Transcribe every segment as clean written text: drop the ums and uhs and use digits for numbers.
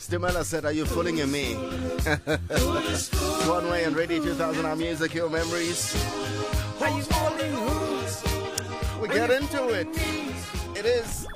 Stimela said, are you fooling me? One Way and Radio 2000, our music, your memories. Are you fooling who? We get into it. It is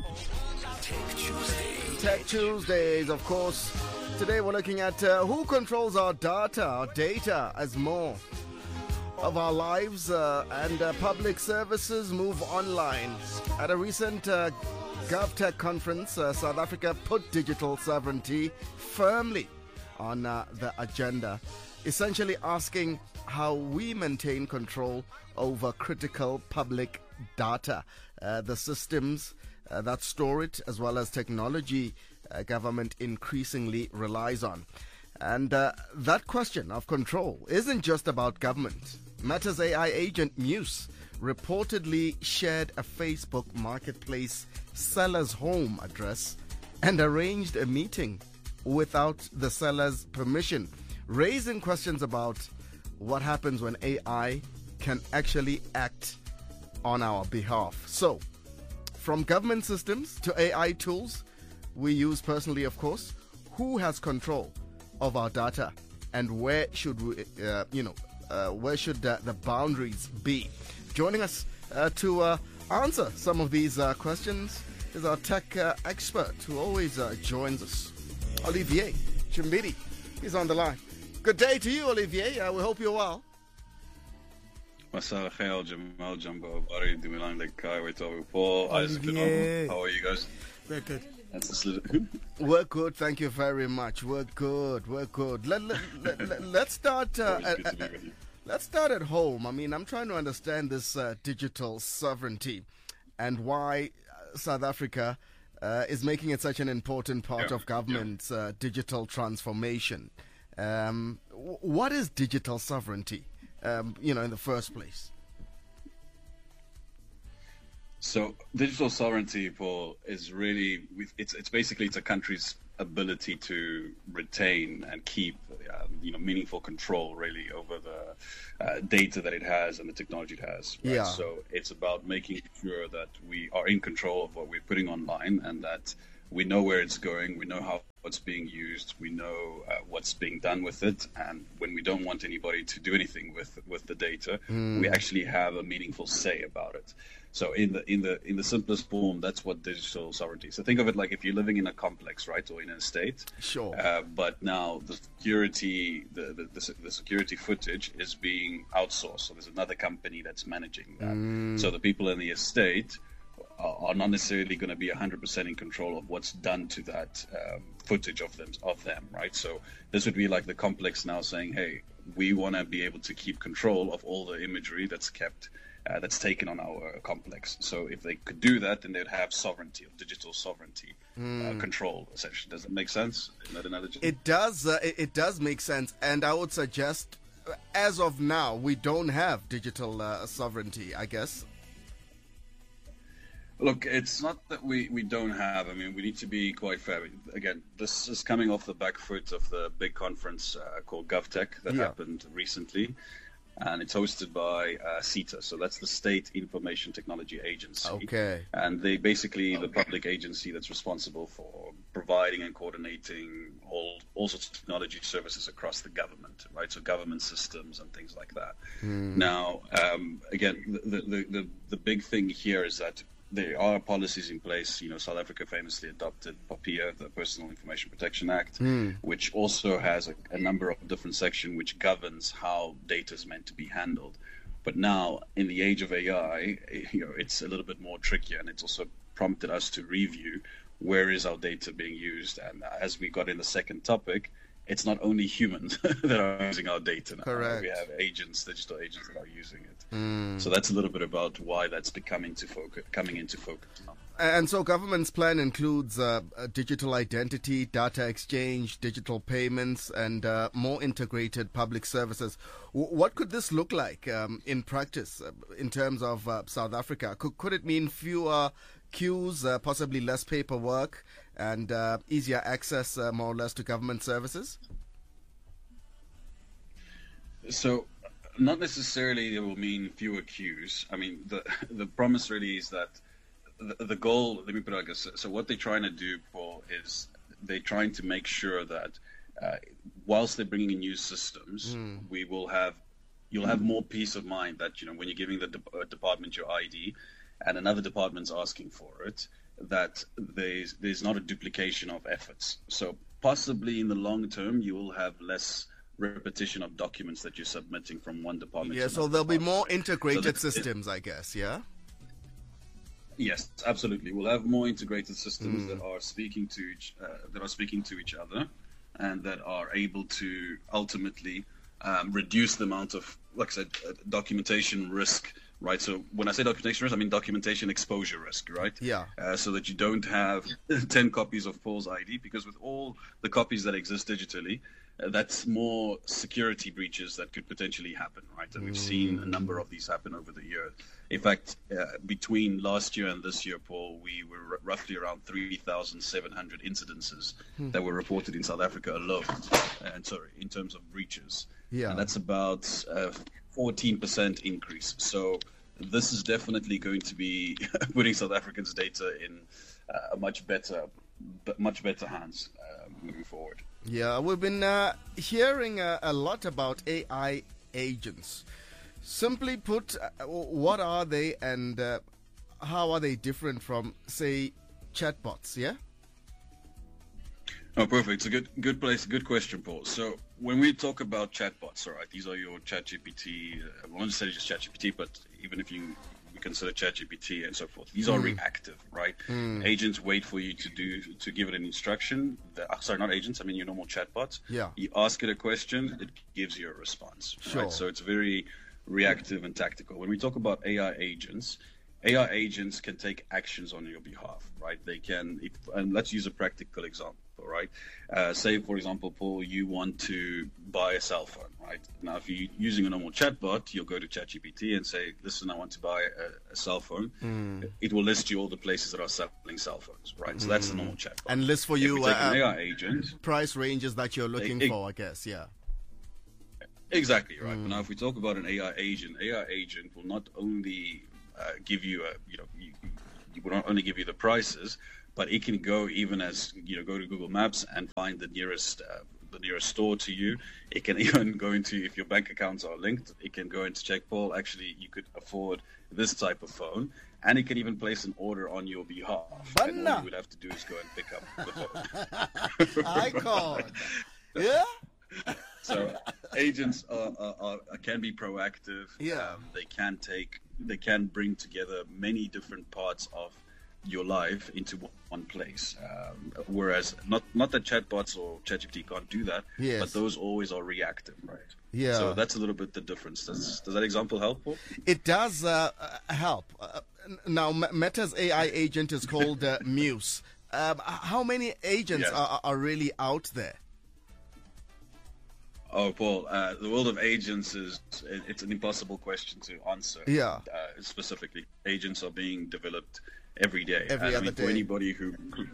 Tech Tuesdays, of course. Today we're looking at who controls our data as more of our lives and public services move online. At a recent GovTech conference, South Africa put digital sovereignty firmly on the agenda, essentially asking how we maintain control over critical public data, the systems that store it, as well as technology government increasingly relies on. And that question of control isn't just about government. Meta's AI agent Muse reportedly shared a Facebook marketplace seller's home address and arranged a meeting without the seller's permission, raising questions about what happens when AI can actually act on our behalf. So, from government systems to AI tools we use personally, of course, who has control of our data, and where should we, where should the boundaries be? Joining us to answer some of these questions is our tech expert who always joins us, Olivier Chimbidi. He's on the line. Good day to you, Olivier. We hope you're well. Masala Khair, Jamal, Jumbo, Bari, Dumilang, Kai, Paul, Isaac, how are you guys? Very good. We're good, thank you very much. We're good. Let's start. Let's start at home. I mean, I'm trying to understand this digital sovereignty and why South Africa is making it such an important part of government's digital transformation. What is digital sovereignty? In the first place. So digital sovereignty, Paul, is really it's a country's ability to retain and keep meaningful control really over the data that it has and the technology it has. Right? Yeah. So it's about making sure that we are in control of what we're putting online and that we know where it's going, we know how what's being used, we know what's being done with it, and when we don't want anybody to do anything with the data, we actually have a meaningful say about it. So in the simplest form, that's what digital sovereignty is. So think of it like if you're living in a complex, right, or in an estate. Sure. But now the security, the security footage is being outsourced. So there's another company that's managing that. So the people in the estate are not necessarily going to be 100% in control of what's done to that footage of them, right? So this would be like the complex now saying, hey, we want to be able to keep control of all the imagery that's kept, that's taken on our complex. So if they could do that, then they'd have sovereignty, of digital sovereignty, control, essentially. Does that make sense? In that analogy? It does. It does make sense. And I would suggest, as of now, we don't have digital sovereignty, I guess. Look, it's not that we don't have. I mean, we need to be quite fair. Again, this is coming off the back foot of the big conference called GovTech that happened recently. And it's hosted by SITA. So that's the State Information Technology Agency. Okay. And they basically the public agency that's responsible for providing and coordinating all sorts of technology services across the government, right? So government systems and things like that. Now, again, the big thing here is that there are policies in place. South Africa famously adopted POPIA, the Personal Information Protection Act, which also has a number of different sections which governs how data is meant to be handled. But now, in the age of AI, it's a little bit more trickier, and it's also prompted us to review where is our data being used. And as we got in the second topic, it's not only humans that are using our data now. Correct. We have agents, digital agents that are using it. So that's a little bit about why that's coming into focus now. And so government's plan includes digital identity, data exchange, digital payments, and more integrated public services. What could this look like in practice in terms of South Africa? Could it mean fewer queues, possibly less paperwork, and easier access, more or less, to government services? So, not necessarily it will mean fewer queues. I mean, the promise really is that the goal. Let me put it like this. So, what they're trying to do, Paul, is they're trying to make sure that whilst they're bringing in new systems, you'll have more peace of mind that, when you're giving the department your ID and another department's asking for it, that there's not a duplication of efforts. So possibly in the long term, you will have less repetition of documents that you're submitting from one department. Yeah, to so another there'll be department. more integrated systems, I guess, yeah? Yes, absolutely. We'll have more integrated systems that are speaking to each other, and that are able to ultimately reduce the amount of, like I said, documentation risk. Right. So when I say documentation risk, I mean documentation exposure risk. Right. Yeah. So that you don't have 10 copies of Paul's ID, because with all the copies that exist digitally, that's more security breaches that could potentially happen. Right. And we've seen a number of these happen over the year. In fact, between last year and this year, Paul, we were roughly around 3,700 incidences that were reported in South Africa alone. In terms of breaches. Yeah. And that's about 14% increase. So this is definitely going to be putting South Africans' data in a much better hands moving forward. Yeah, we've been hearing a lot about AI agents. Simply put, what are they, and how are they different from, say, chatbots? Yeah. Oh, perfect. It's a good place. Good question, Paul. So when we talk about chatbots, all right, these are your ChatGPT. I won't say just ChatGPT, but even if you consider ChatGPT and so forth, these are reactive, right? Agents wait for you to give it an instruction. Not agents. I mean your normal chatbots. Yeah. You ask it a question, it gives you a response. Sure. Right? So it's very reactive and tactical. When we talk about AI agents can take actions on your behalf, right? They can, and let's use a practical example, right? Say, for example, Paul, you want to buy a cell phone, right? Now, if you're using a normal chatbot, you'll go to ChatGPT and say, listen, I want to buy a cell phone. It will list you all the places that are selling cell phones, right? So that's the normal chatbot. And list for you an AI agent, price ranges that you're looking for, I guess, yeah. Exactly, right. But now if we talk about an AI agent will not only give you you will not only give you the prices, but it can go even as go to Google Maps and find the nearest store to you. It can even go into, if your bank accounts are linked, it can go into check, Paul, actually you could afford this type of phone, and it can even place an order on your behalf. And all you would have to do is go and pick up the phone. Icon. Yeah. So agents can be proactive. Yeah. They can bring together many different parts of your life into one place. Whereas not that chatbots or ChatGPT can't do that, yes, but those always are reactive, right? Yeah. So that's a little bit the difference. Does that example help, Paul? It does help. Now, Meta's AI agent is called Muse. How many agents are really out there? Oh, Paul, the world of agents it's an impossible question to answer. Yeah. Specifically, agents are being developed every day. Every other day. For anybody who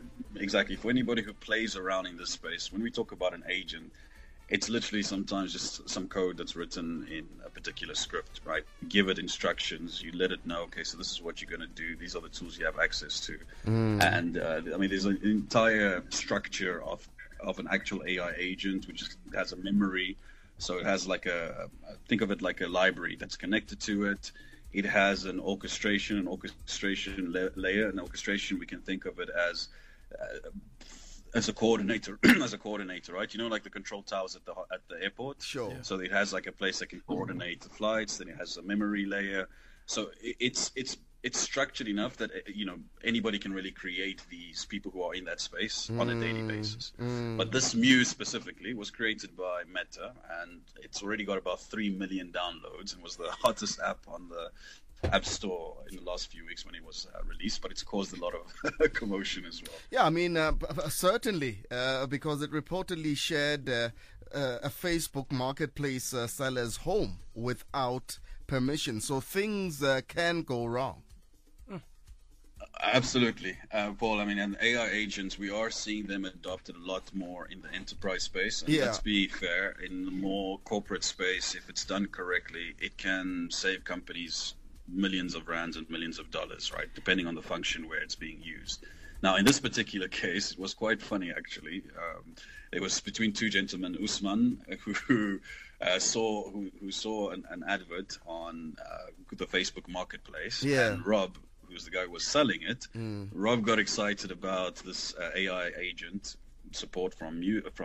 plays around in this space, when we talk about an agent, it's literally sometimes just some code that's written in a particular script, right? You give it instructions, you let it know, okay, so this is what you're going to do. These are the tools you have access to. And there's an entire structure of an actual AI agent, which has a memory. So it has think of it like a library that's connected to it. It has an orchestration layer. An orchestration, we can think of it as a coordinator, right? Like the control towers at the airport. Sure. Yeah. So it has like a place that can coordinate the flights. Then it has a memory layer. So it's structured enough that anybody can really create these people who are in that space on a daily basis. But this Muse specifically was created by Meta, and it's already got about 3 million downloads and was the hottest app on the App Store in the last few weeks when it was released. But it's caused a lot of commotion as well. Yeah, I mean, certainly, because it reportedly shared a Facebook marketplace seller's home without permission. So things can go wrong. Absolutely, Paul. I mean, and AI agents, we are seeing them adopted a lot more in the enterprise space. And let's be fair, in the more corporate space, if it's done correctly, it can save companies millions of rands and millions of dollars, right? Depending on the function where it's being used. Now, in this particular case, it was quite funny, actually. It was between two gentlemen, Usman, who saw an advert on the Facebook Marketplace, and Rob, who's the guy who was selling it. Rob got excited about this AI agent support from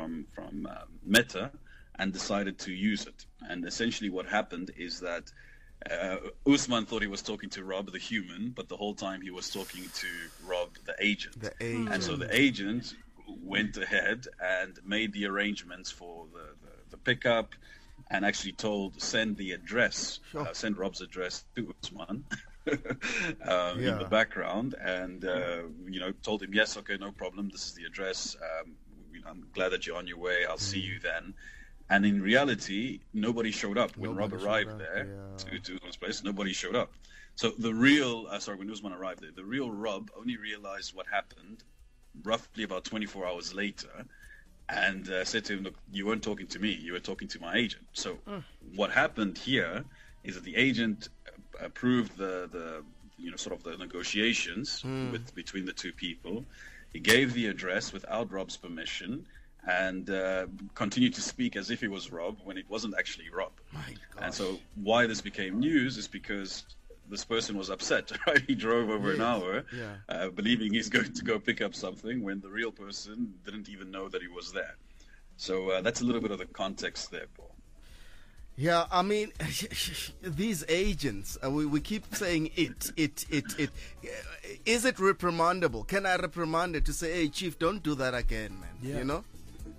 Meta and decided to use it. And essentially what happened is that Usman thought he was talking to Rob, the human, but the whole time he was talking to Rob, the agent. And so the agent went ahead and made the arrangements for the pickup, and actually send the address, send Rob's address to Usman in the background, and told him, yes, okay, no problem, this is the address. I'm glad that you're on your way. I'll see you then. And in reality, nobody showed up. When Rob arrived there to Usman's place, nobody showed up. So when Usman arrived there, the real Rob only realized what happened roughly about 24 hours later, and said to him, look, you weren't talking to me, you were talking to my agent. So what happened here is that the agent approved the negotiations between the two people. He gave the address without Rob's permission, and continued to speak as if it was Rob when it wasn't actually Rob. And so why this became news is because this person was upset, right? He drove over an hour believing he's going to go pick up something when the real person didn't even know that he was there. So that's a little bit of the context there, Paul. Yeah, I mean, these agents, we keep saying it. Is it reprimandable? Can I reprimand it to say, hey, Chief, don't do that again, man? Yeah. You know?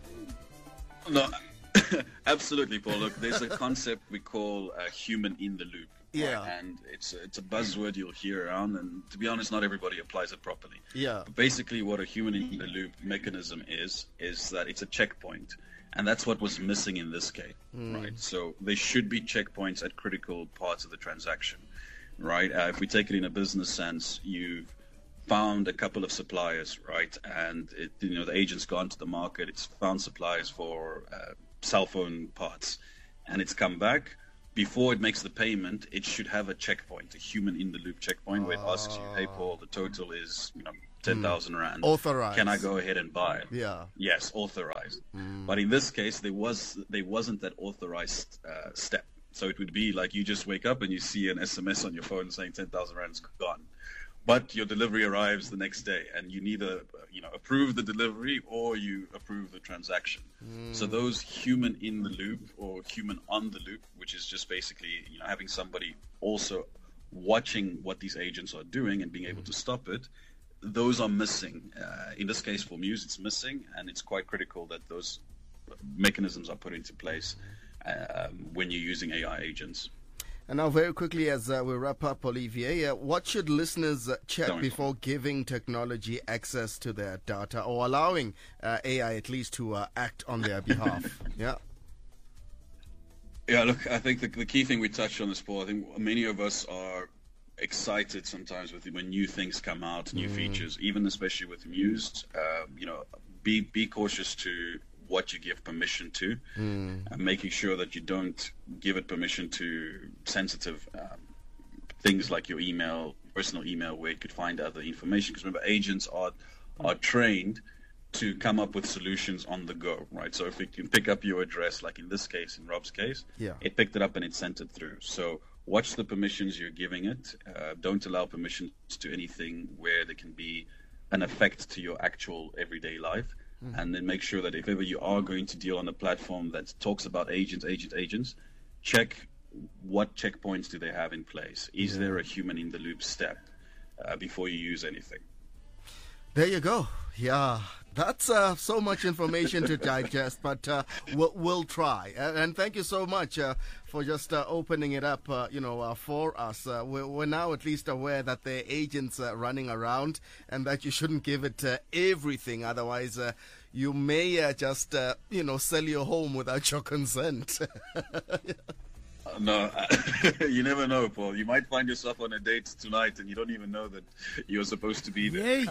No, absolutely, Paul. Look, there's a concept we call human in the loop. Yeah. Right? And it's a buzzword you'll hear around, and to be honest, not everybody applies it properly. Yeah. But basically, what a human in the loop mechanism is that it's a checkpoint. And that's what was missing in this case, right? So there should be checkpoints at critical parts of the transaction, right? If we take it in a business sense, you've found a couple of suppliers, right? And the agent's gone to the market, it's found suppliers for cell phone parts, and it's come back. Before it makes the payment, it should have a checkpoint, a human in the loop checkpoint, where it asks you, hey, Paul, the total is 10,000 Rand. Authorized. Can I go ahead and buy it? Yeah. Yes, authorized. But in this case, there wasn't that authorized step. So it would be like you just wake up and you see an SMS on your phone saying 10,000 Rand is gone. But your delivery arrives the next day, and you neither approve the delivery or you approve the transaction. So those human in the loop or human on the loop, which is just basically having somebody also watching what these agents are doing and being able to stop it, those are missing. In this case, for Muse, it's missing, and it's quite critical that those mechanisms are put into place when you're using AI agents. And now, very quickly, as we wrap up, Olivier, what should listeners check before giving technology access to their data, or allowing AI at least to act on their behalf? Yeah. Yeah, look, I think the key thing we touched on this, Paul, I think many of us are excited sometimes when new things come out, new features, even especially with Muse. Be cautious to what you give permission to, and making sure that you don't give it permission to sensitive things like your email, personal email, where you could find other information. Because remember, agents are trained to come up with solutions on the go, right? So if it can pick up your address, like in this case, in Rob's case, it picked it up and it sent it through. So watch the permissions you're giving it. Don't allow permissions to anything where there can be an effect to your actual everyday life. And then make sure that if ever you are going to deal on a platform that talks about agents, check what checkpoints do they have in place. Is there a human in the loop step before you use anything? There you go. Yeah, that's so much information to digest, but we'll try. And thank you so much for just opening it up, for us. We're now at least aware that there are agents running around, and that you shouldn't give it everything. Otherwise, you may just, sell your home without your consent. No, you never know, Paul. You might find yourself on a date tonight and you don't even know that you're supposed to be there.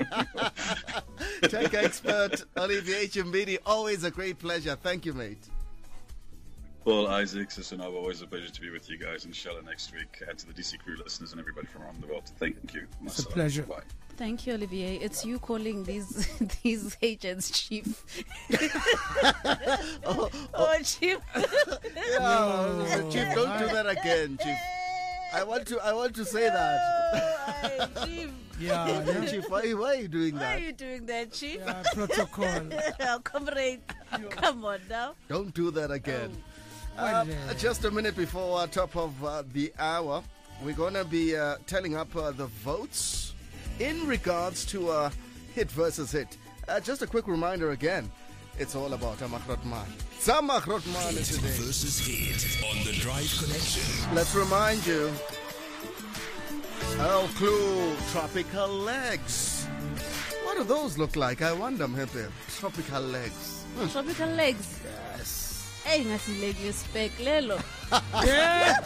Tech expert Olivier Chimbidi, always a great pleasure. Thank you, mate. Paul, Isaac, Sisanov, always a pleasure to be with you guys. Inshallah next week. And to the DC Crew listeners and everybody from around the world, thank you. It's a pleasure. Bye. Thank you, Olivier. It's you calling these these agents chief. Oh, chief. Yeah, Chief, don't do that again, Chief. I want to say that. Oh, chief. Yeah. Chief, why are you doing Why are that? you doing that, chief? Yeah, protocol. Comrade, come on now. Don't do that again. Well, Just a minute before top of the hour, we're going to be telling up the votes in regards to hit versus hit. Just a quick reminder again, it's all about Amakrotman. Samakrotman Hit today. versus hit on the Drive Connection. Let's remind you, Earl Clue, Tropical Legs. What do those look like? I wonder, Mhepe. Tropical Legs. Tropical legs. Yes. Hey, ngasi leg spec lelo. yeah.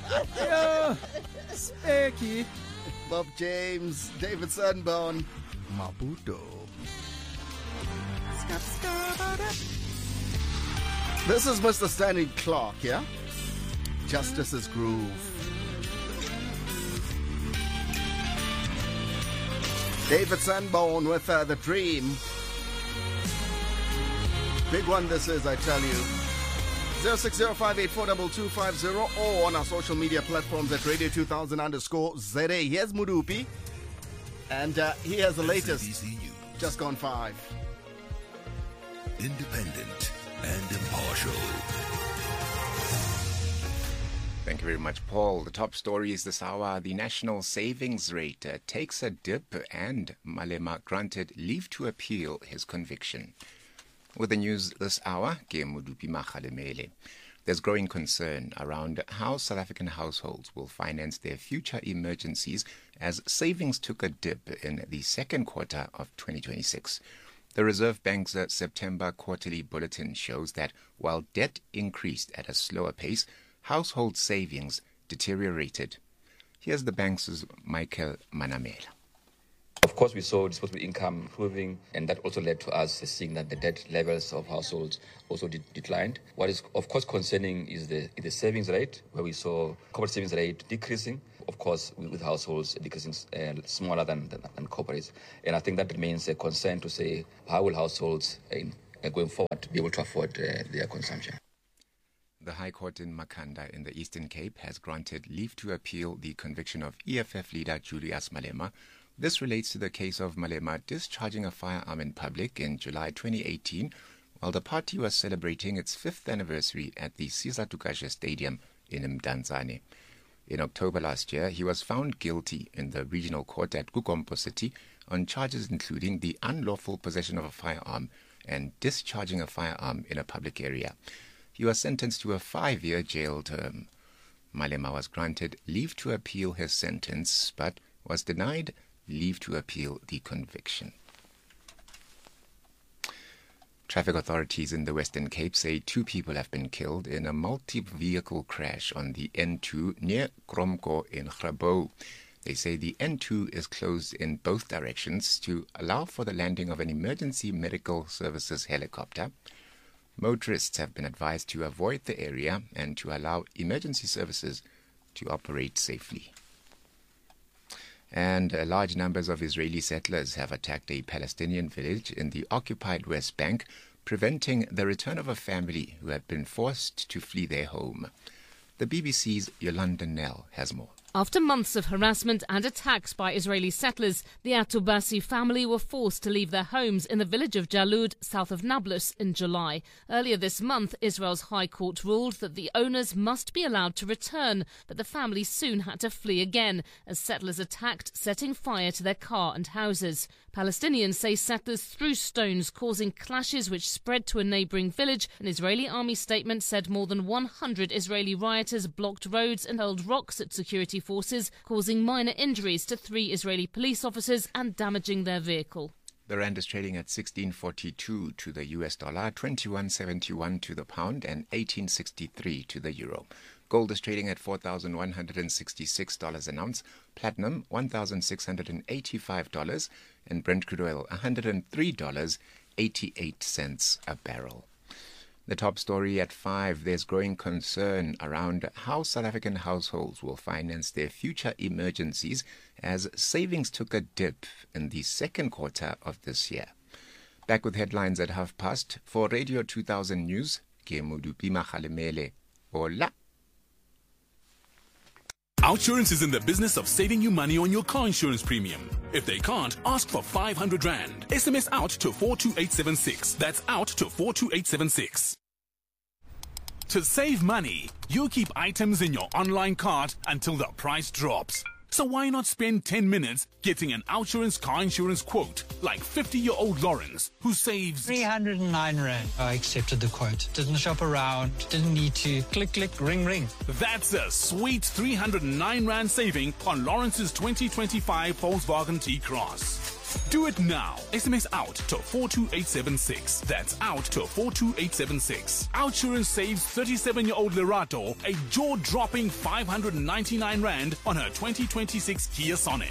Specky. Bob James, David Sunburn, Maputo. This is Mr. Stanley Clark, yeah? Justice's Groove. David Sanborn with The Dream. Big one this is, I tell you. 0605842250 or on our social media platforms at Radio2000_ZA. Here's Mudupi. And he has the latest. SABC News. Just gone 5. Independent and impartial. Thank you very much, Paul. The top story is this hour. The national savings rate takes a dip and Malema granted leave to appeal his conviction. With the news this hour, ke Mudupi Makgalemele. There's growing concern around how South African households will finance their future emergencies as savings took a dip in the second quarter of 2026. The Reserve Bank's September quarterly bulletin shows that while debt increased at a slower pace, household savings deteriorated. Here's the bank's Michael Manamela. Of course, we saw disposable income improving, and that also led to us seeing that the debt levels of households also declined. What is, of course, concerning is the savings rate, where we saw corporate savings rate decreasing, of course, with households decreasing smaller than corporates. And I think that remains a concern to say, how will households going forward be able to afford their consumption? The High Court in Makhanda in the Eastern Cape has granted leave to appeal the conviction of EFF leader Julius Malema. This relates to the case of Malema discharging a firearm in public in July 2018 while the party was celebrating its 5th anniversary at the Caesar Tukash Stadium in Mdantsane. In October last year, he was found guilty in the regional court at Kukompo City on charges including the unlawful possession of a firearm and discharging a firearm in a public area. He was sentenced to a 5-year jail term. Malema was granted leave to appeal his sentence, but was denied leave to appeal the conviction. Traffic authorities in the Western Cape say 2 people have been killed in a multi-vehicle crash on the N2 near Kromko in Grabouw. They say the N2 is closed in both directions to allow for the landing of an emergency medical services helicopter. Motorists have been advised to avoid the area and to allow emergency services to operate safely. And large numbers of Israeli settlers have attacked a Palestinian village in the occupied West Bank, preventing the return of a family who had been forced to flee their home. The BBC's Yolanda Nell has more. After months of harassment and attacks by Israeli settlers, the Atubasi family were forced to leave their homes in the village of Jalud, south of Nablus, in July. Earlier this month, Israel's High Court ruled that the owners must be allowed to return, but the family soon had to flee again as settlers attacked, setting fire to their car and houses. Palestinians say settlers threw stones, causing clashes which spread to a neighbouring village. An Israeli army statement said more than 100 Israeli rioters blocked roads and hurled rocks at security forces, causing minor injuries to 3 Israeli police officers and damaging their vehicle. The rand is trading at 16.42 to the US dollar, 21.71 to the pound, and 18.63 to the euro. Gold is trading at $4,166 an ounce, platinum $1,685, and Brent crude oil $103.88 a barrel. The top story at 5, there's growing concern around how South African households will finance their future emergencies as savings took a dip in the second quarter of this year. Back with headlines at 5:30 for Radio 2000 News. Ke Modupi Makgalemele. Hola. OUTsurance is in the business of saving you money on your car insurance premium. If they can't, ask for 500 Rand. SMS out to 42876. That's out to 42876. To save money, you keep items in your online cart until the price drops. So why not spend 10 minutes getting an OUTsurance car insurance quote like 50-year-old Lawrence, who saves 309 Rand. I accepted the quote. Didn't shop around. Didn't need to click, ring, ring. That's a sweet 309 Rand saving on Lawrence's 2025 Volkswagen T-Cross. Do it now. SMS out to 42876. That's out to 42876. OUTsurance saves 37-year-old Lerato a jaw-dropping 599 Rand on her 2026 Kia Sonet.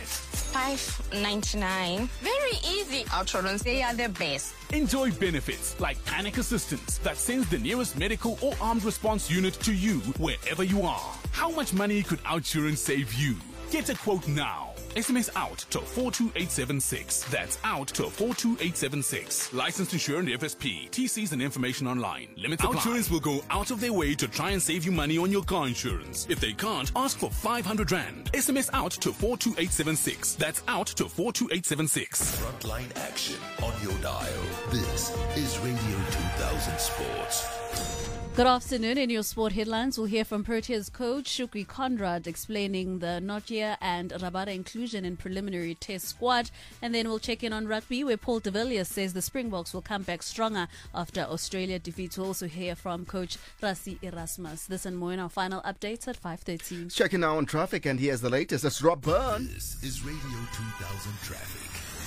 599. Very easy. OUTsurance, they are the best. Enjoy benefits like panic assistance that sends the nearest medical or armed response unit to you wherever you are. How much money could OUTsurance save you? Get a quote now. SMS out to 42876. That's out to 42876. Licensed insured FSP. TCs and information online. Limits apply. OUTsurance will go out of their way to try and save you money on your car insurance. If they can't, ask for 500 Rand. SMS out to 42876. That's out to 42876. Frontline action on your dial. This is Radio 2000 Sports. Good afternoon. In your sport headlines, we'll hear from Proteas coach Shukri Conrad explaining the Nokia and Rabada inclusion in preliminary test squad. And then we'll check in on rugby, where Paul de Villiers says the Springboks will come back stronger after Australia defeats. We'll also hear from coach Rassie Erasmus. This and more in our final updates at 5:30. Checking now on traffic, and here's the latest. It's Rob Byrne. This is Radio 2000 Traffic.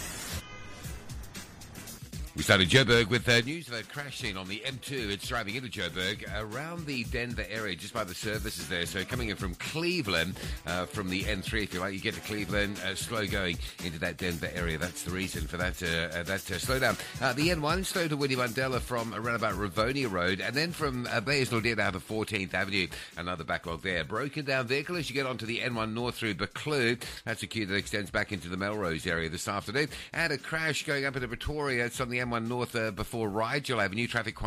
We started Joburg with news of a crash scene on the M2. It's driving into Joburg around the Denver area, just by the services there. So coming in from Cleveland, from the N3, if you like, you get to Cleveland, slow going into that Denver area. That's the reason for that slowdown. The N1 slow to Winnie Mandela from around about Rivonia Road, and then from Bayswater down to 14th Avenue. Another backlog there. Broken down vehicle as you get onto the N1 north through Buccleuch. That's a queue that extends back into the Melrose area this afternoon. And a crash going up into Pretoria. It's on the M1 north before Rigel Avenue. Traffic quite